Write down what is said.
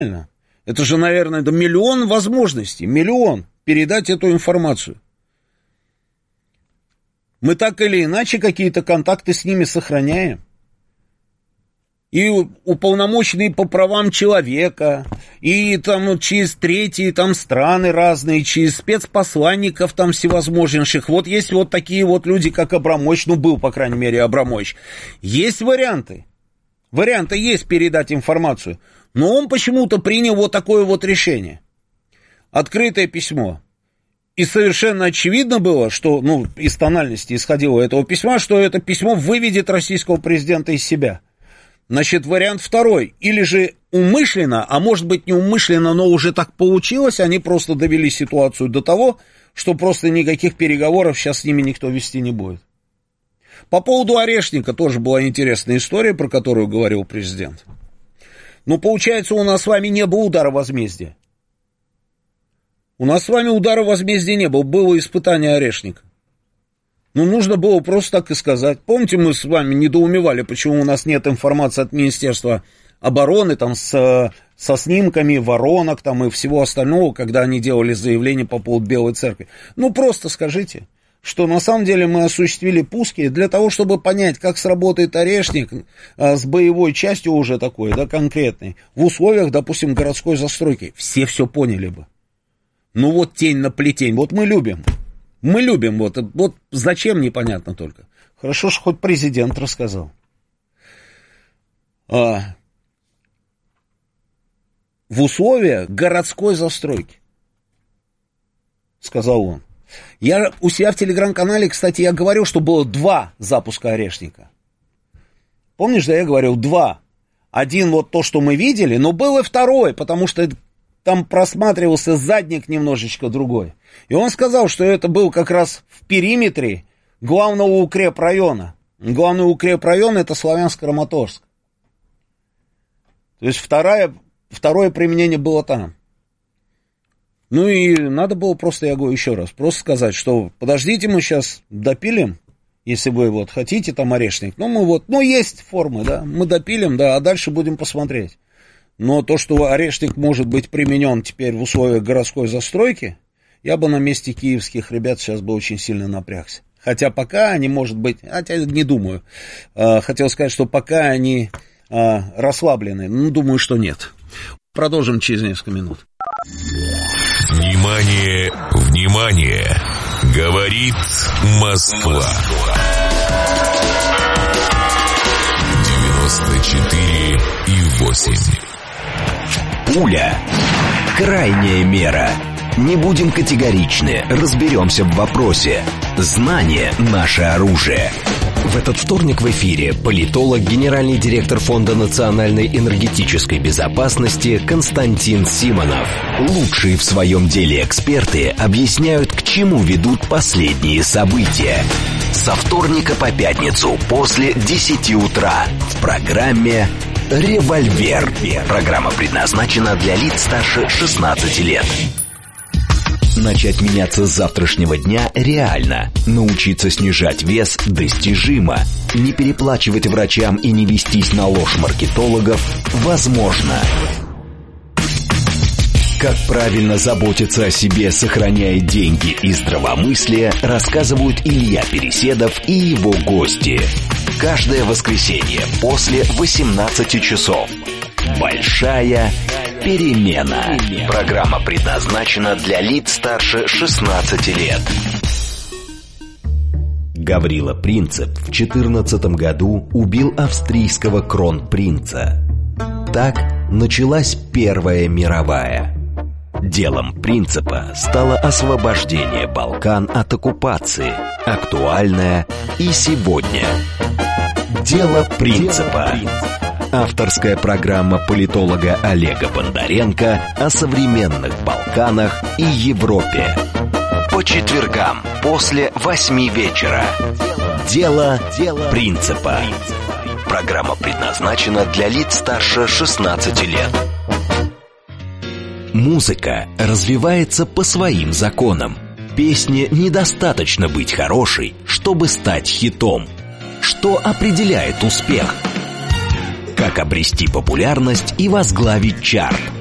Это же, наверное, это миллион возможностей, миллион передать эту информацию. Мы так или иначе какие-то контакты с ними сохраняем. И уполномоченные по правам человека, и там через третьи там страны разные, через спецпосланников там всевозможнейших. Вот есть вот такие вот люди, как Абрамович, ну был, по крайней мере, Абрамович. Есть варианты. Варианты есть передать информацию. Но он почему-то принял вот такое вот решение. Открытое письмо. И совершенно очевидно было, что, ну, из тональности исходило этого письма, что это письмо выведет российского президента из себя. Значит, вариант второй. Или же умышленно, а может быть не умышленно, но уже так получилось, они просто довели ситуацию до того, что просто никаких переговоров сейчас с ними никто вести не будет. По поводу Орешника тоже была интересная история, про которую говорил президент. Но получается, у нас с вами не было удара возмездия. У нас с вами удара возмездия не было, было испытание Орешника. Ну, нужно было просто так и сказать. Помните, мы с вами недоумевали, почему у нас нет информации от Министерства обороны, там, со снимками воронок, там, и всего остального, когда они делали заявление по поводу Белой Церкви. Ну, просто скажите, что на самом деле мы осуществили пуски для того, чтобы понять, как сработает Орешник с боевой частью уже такой, да, конкретной, в условиях, допустим, городской застройки. Все поняли бы. Ну, вот тень на плетень, вот мы любим. Мы любим, вот зачем, непонятно только. Хорошо, что хоть президент рассказал. В условиях городской застройки, сказал он. Я у себя в телеграм-канале, кстати, я говорил, что было 2 запуска Орешника. Помнишь, да, я говорил 2. Один вот то, что мы видели, но был и второй, потому что там просматривался задник немножечко другой. И он сказал, что это был как раз в периметре главного укрепрайона. Главный укрепрайон — это Славянск-Краматорск. То есть второе применение было там. Ну и надо было просто, я говорю еще раз, просто сказать, что подождите, мы сейчас допилим, если вы вот хотите там Орешник. Есть формы, да, мы допилим, да, а дальше будем посмотреть. Но то, что Орешник может быть применен теперь в условиях городской застройки, я бы на месте киевских ребят сейчас бы очень сильно напрягся. Хотя пока они, может быть, хотя не думаю, хотел сказать, что пока они расслаблены, думаю, что нет. Продолжим через несколько минут. Внимание, внимание! Говорит Москва. 94,8. Пуля. Крайняя мера. Не будем категоричны, разберемся в вопросе. Знание – наше оружие. В этот вторник в эфире политолог, генеральный директор Фонда национальной энергетической безопасности Константин Симонов. Лучшие в своем деле эксперты объясняют, к чему ведут последние события. Со вторника по пятницу после 10 утра в программе «Револьвер». Программа предназначена для лиц старше 16 лет. Начать меняться с завтрашнего дня реально. Научиться снижать вес достижимо. Не переплачивать врачам и не вестись на ложь маркетологов возможно. Как правильно заботиться о себе, сохраняя деньги и здравомыслие, рассказывают Илья Переседов и его гости. Каждое воскресенье после 18 часов. Большая перемена. Программа предназначена для лиц старше 16 лет. Гаврила Принцип в 2014 году убил австрийского кронпринца. Так началась Первая мировая. Делом Принципа стало освобождение Балкан от оккупации, актуальное и сегодня. Дело Принципа. Авторская программа политолога Олега Бондаренко о современных Балканах и Европе. По четвергам после 8 вечера. Дело Принципа. Программа предназначена для лиц старше 16 лет. Музыка развивается по своим законам. Песне недостаточно быть хорошей, чтобы стать хитом. Что определяет успех? Как обрести популярность и возглавить чарт?